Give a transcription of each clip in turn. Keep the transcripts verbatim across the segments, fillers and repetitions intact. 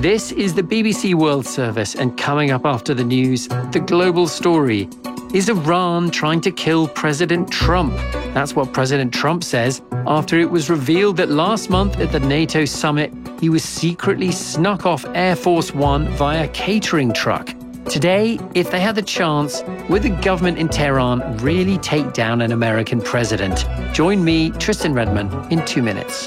This is the B B C World Service, and coming up after the news, the global story. Is Iran trying to kill President Trump? That's what President Trump says after it was revealed that last month at the NATO summit, he was secretly snuck off Air Force One via catering truck. Today, if they had the chance, would the government in Tehran really take down an American president? Join me, Tristan Redman, in two minutes.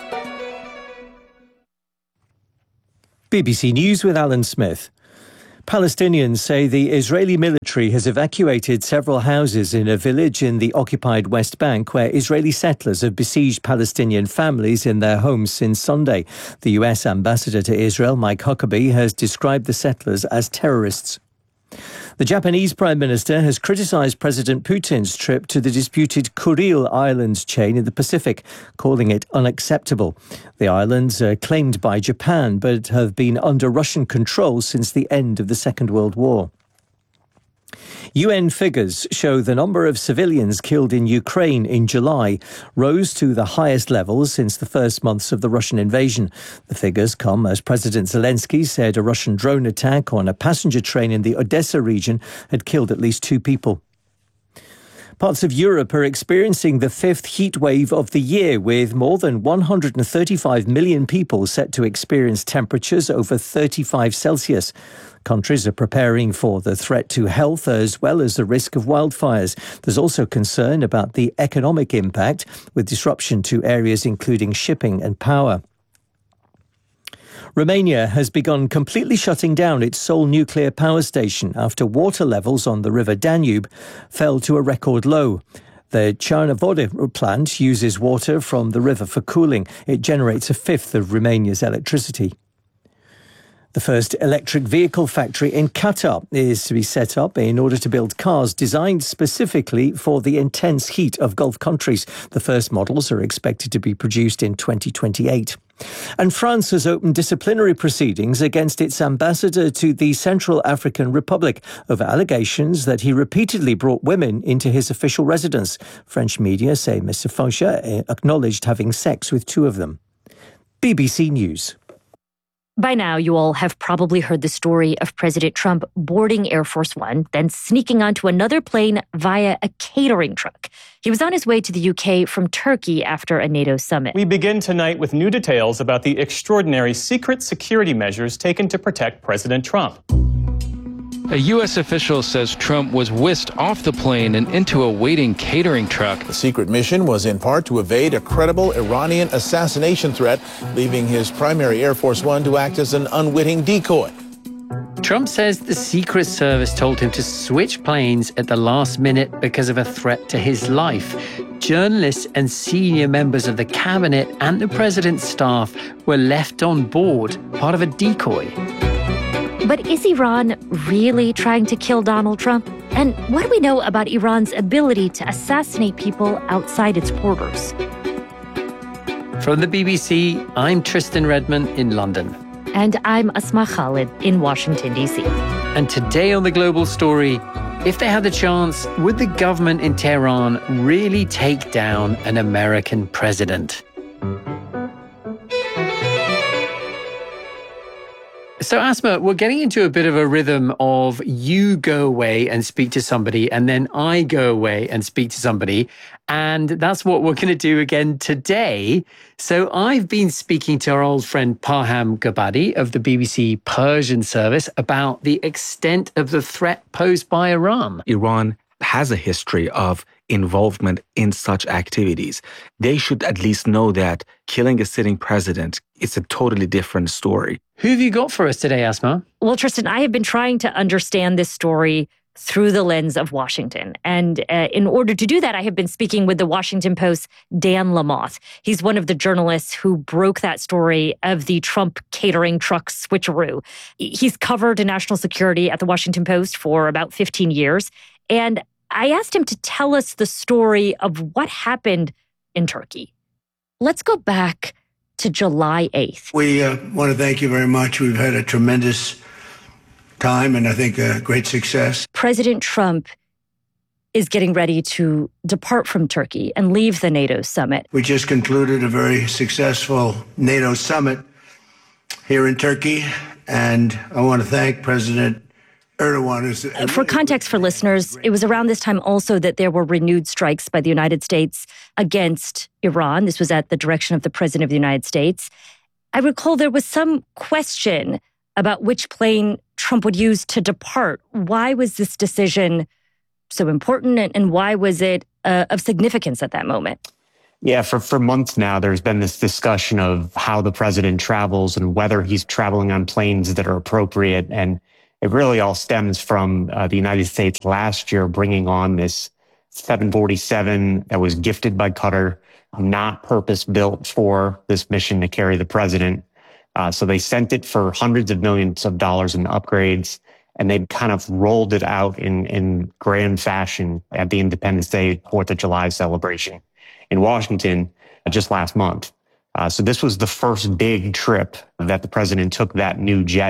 B B C News with Alan Smith. Palestinians say the Israeli military has evacuated several houses in a village in the occupied West Bank where Israeli settlers have besieged Palestinian families in their homes since Sunday. The U S ambassador to Israel, Mike Huckabee, has described the settlers as terrorists. The Japanese Prime Minister has criticised President Putin's trip to the disputed Kuril Islands chain in the Pacific, calling it unacceptable. The islands are claimed by Japan but have been under Russian control since the end of the Second World War. U N figures show the number of civilians killed in Ukraine in July rose to the highest levels since the first months of the Russian invasion. The figures come as President Zelensky said a Russian drone attack on a passenger train in the Odessa region had killed at least two people. Parts of Europe are experiencing the fifth heat wave of the year, with more than one hundred thirty-five million people set to experience temperatures over thirty-five Celsius. Countries are preparing for the threat to health as well as the risk of wildfires. There's also concern about the economic impact, with disruption to areas including shipping and power. Romania has begun completely shutting down its sole nuclear power station after water levels on the River Danube fell to a record low. The Cernavodă plant uses water from the river for cooling. It generates a fifth of Romania's electricity. The first electric vehicle factory in Qatar is to be set up in order to build cars designed specifically for the intense heat of Gulf countries. The first models are expected to be produced in twenty twenty-eight. And France has opened disciplinary proceedings against its ambassador to the Central African Republic over allegations that he repeatedly brought women into his official residence. French media say Mister Faucher acknowledged having sex with two of them. B B C News. By now, you all have probably heard the story of President Trump boarding Air Force One, then sneaking onto another plane via a catering truck. He was on his way to the U K from Turkey after a NATO summit. We begin tonight with new details about the extraordinary secret security measures taken to protect President Trump. A U S official says Trump was whisked off the plane and into a waiting catering truck. The secret mission was in part to evade a credible Iranian assassination threat, leaving his primary Air Force One to act as an unwitting decoy. Trump says the Secret Service told him to switch planes at the last minute because of a threat to his life. Journalists and senior members of the cabinet and the president's staff were left on board, part of a decoy. But is Iran really trying to kill Donald Trump? And what do we know about Iran's ability to assassinate people outside its borders? From the B B C, I'm Tristan Redman in London. And I'm Asma Khalid in Washington, D C. And today on The Global Story, if they had the chance, would the government in Tehran really take down an American president? So, Asma, we're getting into a bit of a rhythm of you go away and speak to somebody, and then I go away and speak to somebody. And that's what we're going to do again today. So I've been speaking to our old friend Parham Gabadi of the B B C Persian service about the extent of the threat posed by Iran. Iran has a history of involvement in such activities. They should at least know that killing a sitting president is a totally different story. Who have you got for us today, Asma? Well, Tristan, I have been trying to understand this story through the lens of Washington. And uh, in order to do that, I have been speaking with the Washington Post's Dan Lamothe. He's one of the journalists who broke that story of the Trump catering truck switcheroo. He's covered national security at the Washington Post for about fifteen years. And I asked him to tell us the story of what happened in Turkey. Let's go back to July eighth. We uh, want to thank you very much. We've had a tremendous time and I think a great success. President Trump is getting ready to depart from Turkey and leave the NATO summit. We just concluded a very successful NATO summit here in Turkey. And I want to thank President Erdogan. For context for listeners, it was around this time also that there were renewed strikes by the United States against Iran. This was at the direction of the President of the United States. I recall there was some question about which plane Trump would use to depart. Why was this decision so important, and why was it uh, of significance at that moment? Yeah, for, for months now, there's been this discussion of how the president travels and whether he's traveling on planes that are appropriate. And it really all stems from uh, the United States last year bringing on this seven forty-seven that was gifted by Qatar, not purpose-built for this mission to carry the president. Uh, so they sent it for hundreds of millions of dollars in upgrades, and they kind of rolled it out in, in grand fashion at the Independence Day, fourth of July celebration in Washington just last month. Uh, so this was the first big trip that the president took that new jet